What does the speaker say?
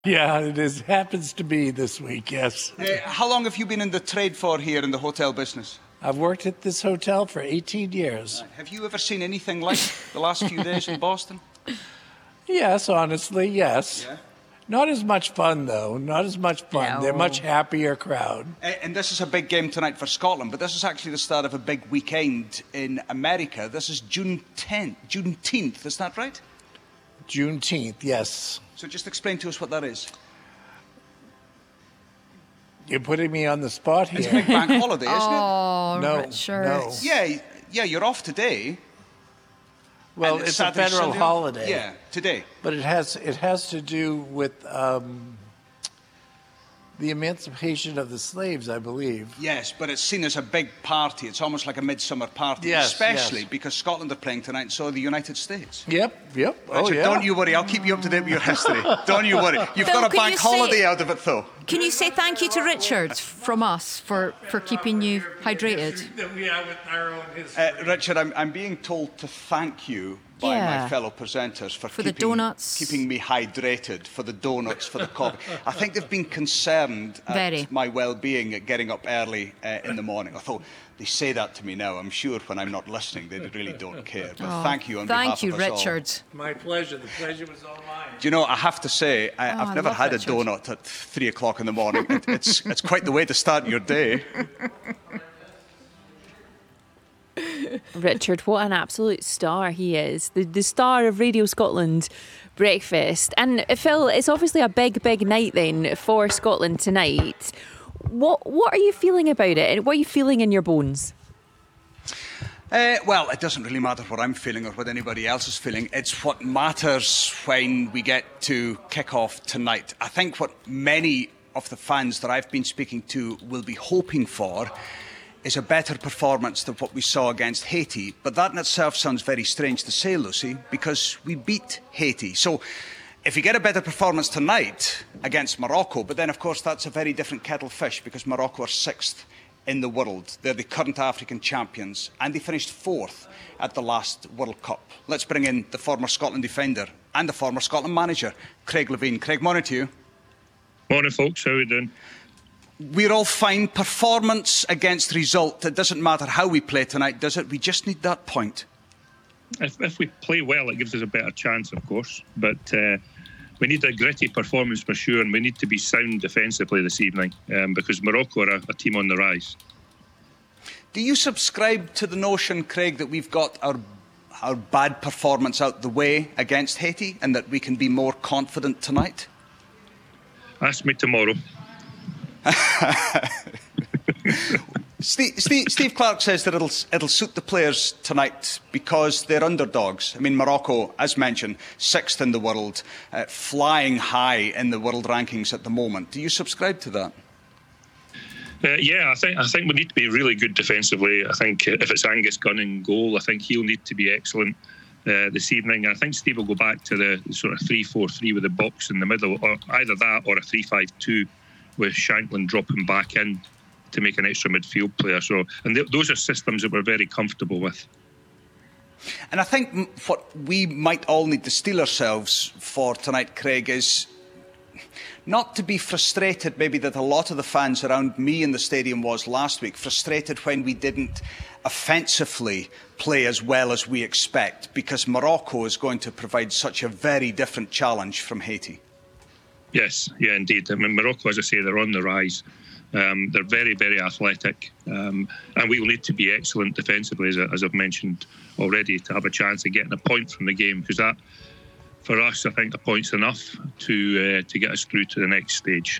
Yeah, it is. Happens to be this week, yes. How long have you been in the trade for here in the hotel business? I've worked at this hotel for 18 years. Have you ever seen anything like the last few days in Boston? Yes, honestly, yes. Yeah. Not as much fun, though. Not as much fun. No. They're a much happier crowd. And this is a big game tonight for Scotland, but this is actually the start of a big weekend in America. This is Juneteenth, is that right? Juneteenth, yes. So just explain to us what that is. You're putting me on the spot It's a here. big bank holiday, isn't Oh, No, Richard. no. it? Yeah, you're off today. Well, And it's a Saturday, federal Sunday? holiday. Yeah, today. But it has to do with the emancipation of the slaves, I believe. Yes, but it's seen as a big party. It's almost like a midsummer party, Yes, especially yes. because Scotland are playing tonight, and so are the United States. Yep. Oh, Richard, yeah. don't you worry. I'll keep you up to date with your history. Don't you worry. You've Phil, got a can bank you say- holiday out of it, though. Can you say thank you to Richard from us for keeping you hydrated? That we have with our own history. Richard, I'm being told to thank you by Yeah. my fellow presenters for the donuts. keeping me hydrated, for the donuts, for the coffee. I think they've been concerned at Very. my well-being at getting up early in the morning. Although they say that to me now, I'm sure when I'm not listening, they really don't care. But thank you on behalf Thank you, of us all. Richard. My pleasure. The pleasure was all mine. Do you know, I have to say, I've I never love had Richard. a donut at 3 o'clock in the morning. It's quite the way to start your day. Richard, what an absolute star he is. The star of Radio Scotland breakfast. And Phil, it's obviously a big, big night then for Scotland tonight. What are you feeling about it? What are you feeling in your bones? Well, it doesn't really matter what I'm feeling or what anybody else is feeling. It's what matters when we get to kick off tonight. I think what many of the fans that I've been speaking to will be hoping for is a better performance than what we saw against Haiti. But that in itself sounds very strange to say, Lucy, because we beat Haiti. So if we get a better performance tonight against Morocco, but then, of course, that's a very different kettle of fish because Morocco are 6th in the world. They're the current African champions, and they finished 4th at the last World Cup. Let's bring in the former Scotland defender and the former Scotland manager, Craig Levein. Craig, morning to you. Morning, folks. How are we doing? We're all fine. Performance against result. It doesn't matter how we play tonight, does it? We just need that point. If we play well, it gives us a better chance, of course. But we need a gritty performance for sure, and we need to be sound defensively this evening because Morocco are a team on the rise. Do you subscribe to the notion, Craig, that we've got our bad performance out the way against Haiti and that we can be more confident tonight? Ask me tomorrow. Steve Clarke says that it'll suit the players tonight because they're underdogs. I mean, Morocco, as mentioned, 6th in the world, flying high in the world rankings at the moment. Do you subscribe to that? Yeah, I think we need to be really good defensively. I think if it's Angus Gunn in goal, I think he'll need to be excellent this evening. I think Steve will go back to the sort of 3-4-3 with the box in the middle, or either that or a 3-5-2 with Shankland dropping back in to make an extra midfield player. So, and those are systems that we're very comfortable with. And I think what we might all need to steel ourselves for tonight, Craig, is not to be frustrated maybe that a lot of the fans around me in the stadium was last week, frustrated when we didn't offensively play as well as we expect, because Morocco is going to provide such a very different challenge from Haiti. Yes, yeah, indeed. I mean, Morocco, as I say, they're on the rise. They're very, very athletic. And we will need to be excellent defensively, as I've mentioned already, to have a chance of getting a point from the game. Because that, for us, I think a point's enough to get us through to the next stage.